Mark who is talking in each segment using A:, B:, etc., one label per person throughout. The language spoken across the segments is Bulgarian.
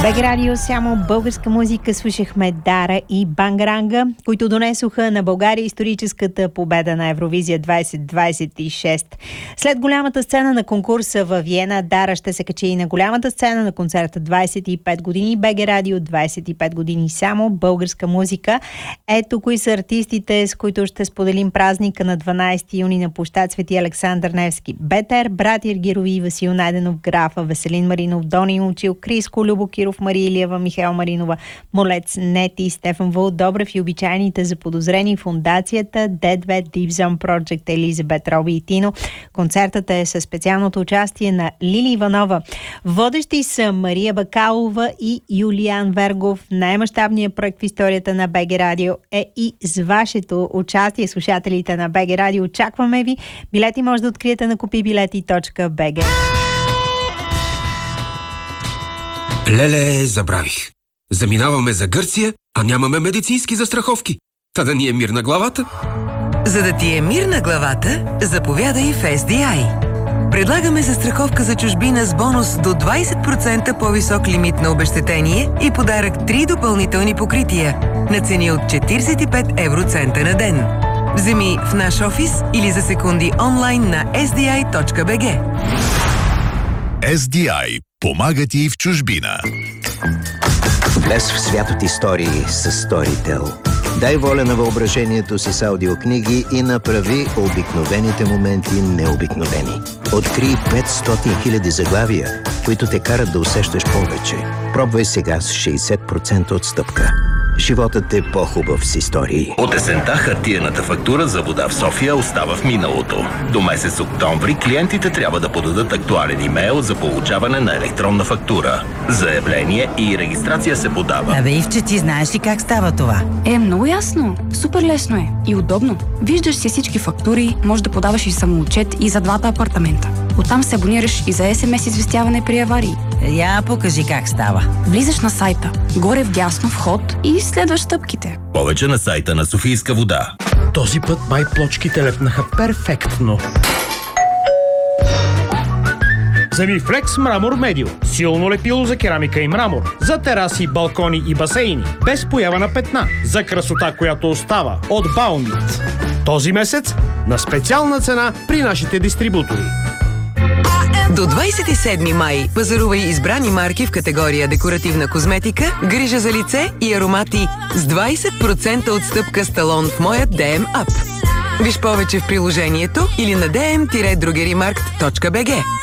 A: БГ Радио, само българска музика. Слушахме Дара и Бангаранга, които донесоха на България историческата победа на Евровизия 2026. След голямата сцена на конкурса във Виена, Дара ще се качи и на голямата сцена на концерта 25 години. БГ Радио, 25 години само българска музика. Ето кои са артистите, с които ще споделим празника на 12 юни на площад Свети Александър Невски. Бетер, Братир Гирови, Васил Найденов, Графа, Веселин Маринов, Дони Момчил, Криско, Любо Киров, Мария Илиева, Михаил Маринова, Молец, Нети, Стефан Вълдобрев и обичайните заподозрени фондацията D2 Deep Zone Project, Елизабет, Роби и Тино. Концертът е със специалното участие на Лили Иванова. Водещи са Мария Бакалова и Юлиан Вергов. Най-мащабният проект в историята на БГ Радио е и с вашето участие, слушателите на БГ Радио. Очакваме ви. Билети може да откриете на kupibileti.bg.
B: Леле, забравих. Заминаваме за Гърция, а нямаме медицински застраховки. Та да ни е мир на главата.
C: За да ти е мир на главата, заповядай в SDI. Предлагаме застраховка за чужбина с бонус до 20% по-висок лимит на обезщетение и подарък 3 допълнителни покрития на цени от 45 евроцента на ден. Вземи в наш офис или за секунди онлайн на sdi.bg.
D: SDI помага ти в чужбина.
E: Влез в свят от истории с Storytel. Дай воля на въображението с аудиокниги и направи обикновените моменти необикновени. Открий 500 000 заглавия, които те карат да усещаш повече. Пробвай сега с 60% отстъпка. Животът е по-хубав с истории.
F: От есента хартиената фактура за вода в София остава в миналото. До месец октомври клиентите трябва да подадат актуален имейл за получаване на електронна фактура. Заявление и регистрация се подава.
G: Абе, Ивче, ти знаеш ли как става това?
H: Много ясно. Супер лесно е и удобно. Виждаш си всички фактури, можеш да подаваш и самоотчет и за двата апартамента. Оттам се абонираш и за SMS известяване при аварии.
G: Я покажи как става.
H: Влизаш на сайта, горе вдясно вход и следваш стъпките.
F: Повече на сайта на Софийска вода.
I: Този път май плочките лепнаха перфектно. Замифлекс Мрамор Медио. Силно лепило за керамика и мрамор. За тераси, балкони и басейни. Без поява на петна. За красота, която остава. От Баунит. Този месец на специална цена при нашите дистрибутори.
C: До 27 май пазарувай избрани марки в категория декоративна козметика, грижа за лице и аромати с 20% отстъпка с талон в моят DM App. Виж повече в приложението или на dm-drogerimarkt.bg.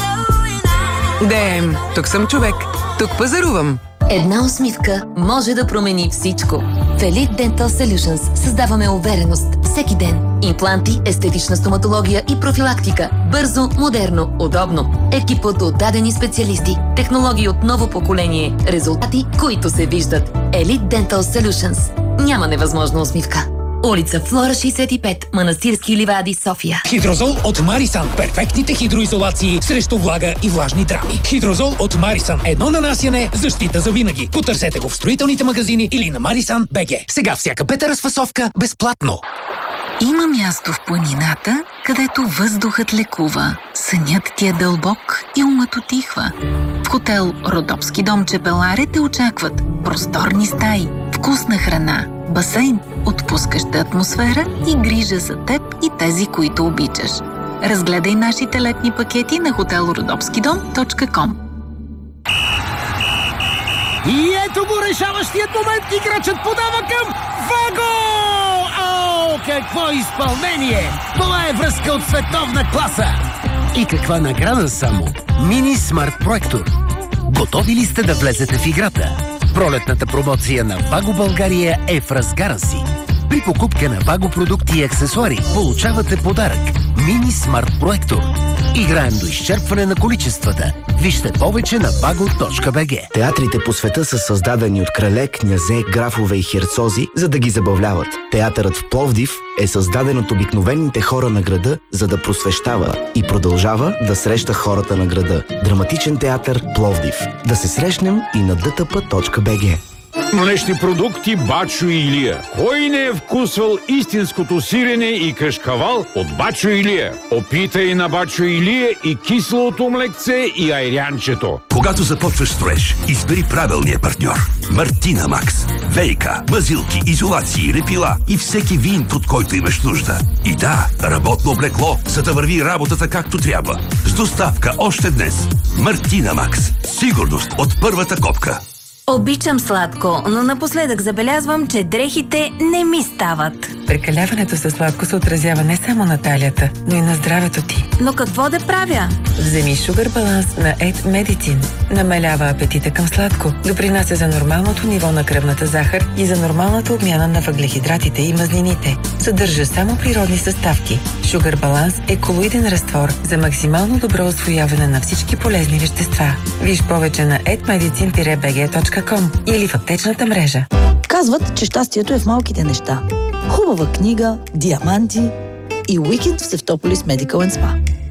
C: DM. Тук съм човек. Тук пазарувам.
J: Една усмивка може да промени всичко. В Elite Dental Solutions създаваме увереност всеки ден. Импланти, естетична стоматология и профилактика. Бързо, модерно, удобно. Екипът от дадени специалисти. Технологии от ново поколение. Резултати, които се виждат. Elite Dental Solutions. Няма невъзможна усмивка. Улица Флора 65, Манастирски ливади, София.
K: Хидрозол от Марисан. Перфектните хидроизолации срещу влага и влажни драми. Хидрозол от Марисан. Едно нанасяне, защита за винаги. Потърсете го в строителните магазини или на Marisan.bg. Сега всяка пета разфасовка безплатно.
L: Има място в планината, където въздухът лекува, сънят ти е дълбок и умът утихва. В хотел Родопски дом Чепеларе те очакват просторни стаи, вкусна храна, басейн, отпускаща атмосфера и грижа за теб и тези, които обичаш. Разгледай нашите летни пакети на hotelrodopskidom.com.
M: И ето го решаващият момент. Играчът подава към Ваго! О, какво изпълнение! Това е връзка от световна класа! И каква награда само! Мини Смарт Проектор. Готови ли сте да влезете в играта? Пролетната промоция на Ваго България е в разгара си. При покупка на Ваго продукти и аксесуари получавате подарък – Мини Смарт Проектор. Играем до изчерпване на количествата. Вижте повече на vago.bg.
N: Театрите по света са създадени от крале, князе, графове и херцози, за да ги забавляват. Театърът в Пловдив е създаден от обикновените хора на града, за да просвещава и продължава да среща хората на града. Драматичен театър Пловдив. Да се срещнем и на dtp.bg.
O: Млечни продукти Бачо Илия. Кой не е вкусвал истинското сирене и кашкавал от Бачо Илия? Опитай на Бачо Илия и киселото млекце и айрянчето.
P: Когато започваш строеж, избери правилния партньор. Мартина Макс. Вейка, мазилки, изолации, репила и всеки вин, от който имаш нужда. И да, работно облекло, за да върви работата както трябва. С доставка още днес. Мартина Макс. Сигурност от първата копка.
Q: Обичам сладко, но напоследък забелязвам, че дрехите не ми стават.
C: Прекаляването със сладко се отразява не само на талията, но и на здравето ти.
Q: Но какво да правя?
C: Вземи Sugar Balance на Ed Medicine. Намалява апетита към сладко, допринася за нормалното ниво на кръвната захар и за нормалната обмяна на въглехидратите и мазнините. Съдържа само природни съставки. Sugar Balance е колоиден разтвор за максимално добро усвояване на всички полезни вещества. Виж повече на edmedicine-bg.com или в аптечната мрежа.
R: Казват, че щастието е в малките неща. Хубава книга, диаманти и уикенд в Севтополис Medical & Spa.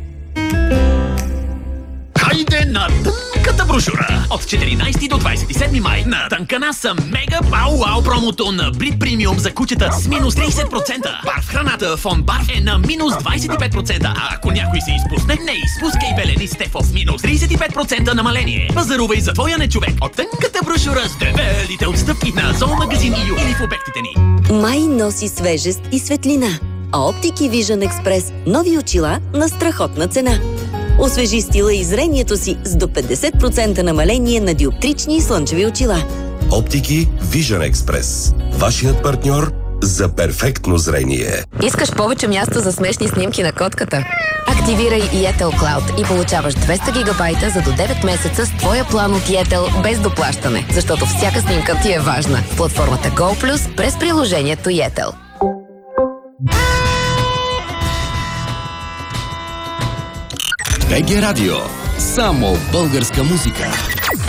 S: Хайде на тънката брошура! От 14 до 27 май на Тънкана са мега бау-вау промото на Брит Премиум за кучета с минус 30%. Бар в храната Фон Барф е на минус 25%. А ако някой се изпусне, не изпускай белени Стефо с минус 35% намаление. Пазарувай за твоя нечовек от тънката брошура с дебелите отстъпки на Зоомагазин EU или в обектите ни.
T: Май носи свежест и светлина, а Оптики Vision Express нови очила на страхотна цена. Освежи стила и зрението си с до 50% намаление на диоптрични и слънчеви очила.
U: Оптики Vision Express. Вашият партньор за перфектно зрение.
J: Искаш повече място за смешни снимки на котката? Активирай Yetel Cloud и получаваш 200 гигабайта за до 9 месеца с твоя план от Yetel без доплащане, защото всяка снимка ти е важна. В платформата Go+ през приложението Yetel.
V: БГ Радио. Само българска музика.